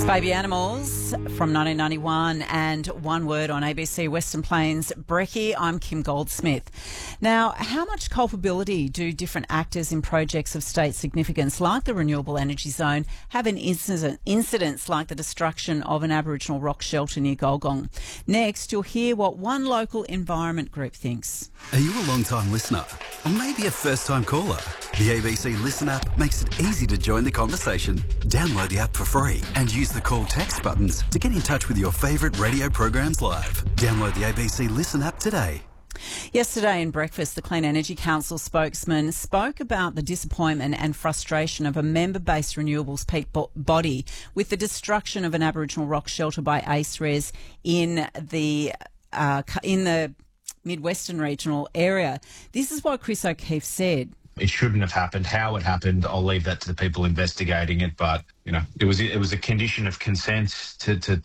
Baby Animals from 1991 and One Word on ABC Western Plains Brekkie. I'm Kim Goldsmith. Now, how much culpability do different actors in projects of state significance like the Renewable Energy Zone have in incidents like the destruction of an Aboriginal rock shelter near Golgong? Next, you'll hear what one local environment group thinks. Are you a long-time listener or maybe a first-time caller? The ABC Listen app makes it easy to join the conversation. Download the app for free and use the call text buttons to get in touch with your favourite radio programs live. Download the ABC Listen app today. Yesterday in Breakfast, the Clean Energy Council spokesman spoke about the disappointment and frustration of a member-based renewables peak body with the destruction of an Aboriginal rock shelter by ACERES in the Mid-Western regional area. This is what Chris O'Keefe said. It shouldn't have happened. How it happened, I'll leave that to the people investigating it. But, you know, it was a condition of consent to